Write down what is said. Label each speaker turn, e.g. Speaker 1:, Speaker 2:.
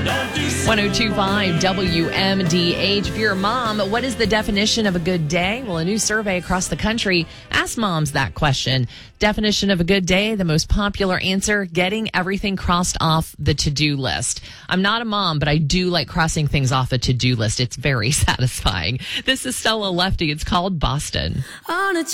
Speaker 1: 1025 WMDH. If you're a mom, what is the definition of a good day? Well, a new survey across the country asked moms that question. Definition of a good day, the most popular answer, getting everything crossed off the to-do list. I'm not a mom, but I do like crossing things off a to-do list. It's very satisfying. This is Stella Lefty. It's called Boston.
Speaker 2: On a